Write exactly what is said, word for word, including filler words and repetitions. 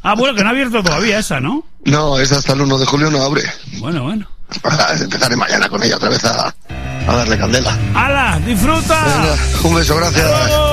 Ah, bueno, que no ha abierto todavía esa, ¿no? No, esa hasta el uno de julio no abre. Bueno, bueno. Empezaré mañana con ella otra vez a, a darle candela. ¡Hala! ¡Disfruta! Venga, un beso, gracias.